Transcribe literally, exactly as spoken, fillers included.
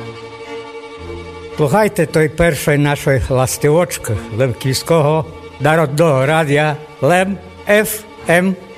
Слухайте той першої нашої ластівочки Лемківського народного радіо Лем еф ем.